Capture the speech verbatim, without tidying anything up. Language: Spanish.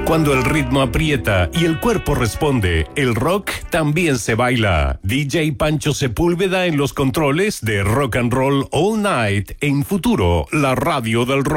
Cuando el ritmo aprieta y el cuerpo responde, el rock también se baila. D J Pancho Sepúlveda en los controles de Rock and Roll All Night en Futuro, la radio del rock.